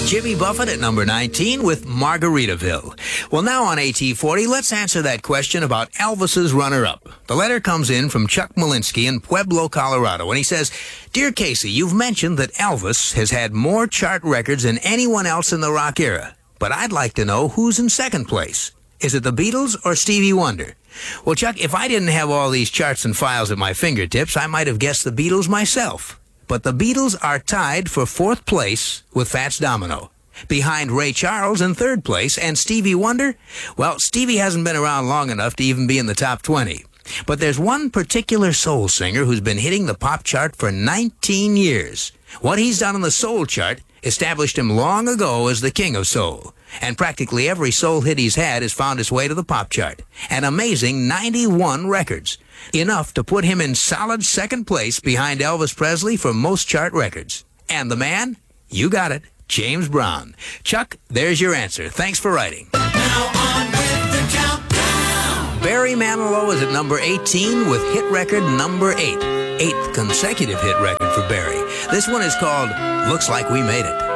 Jimmy Buffett at number 19 with Margaritaville. Well, now on AT40, let's answer that question about Elvis's runner-up. The letter comes in from Chuck Malinsky in Pueblo, Colorado, and he says, Dear Casey, you've mentioned that Elvis has had more chart records than anyone else in the rock era, but I'd like to know who's in second place. Is it the Beatles or Stevie Wonder? Well, Chuck, if I didn't have all these charts and files at my fingertips, I might have guessed the Beatles myself. But the Beatles are tied for fourth place with Fats Domino. Behind Ray Charles in third place, and Stevie Wonder? Well, Stevie hasn't been around long enough to even be in the top 20. But there's one particular soul singer who's been hitting the pop chart for 19 years. What he's done on the soul chart established him long ago as the king of soul. And practically every soul hit he's had has found its way to the pop chart. An amazing 91 records. Enough to put him in solid second place behind Elvis Presley for most chart records. And the man? You got it. James Brown. Chuck, there's your answer. Thanks for writing. Now on with the countdown. Barry Manilow is at number 18 with hit record number 8. 8th consecutive hit record for Barry. This one is called Looks Like We Made It.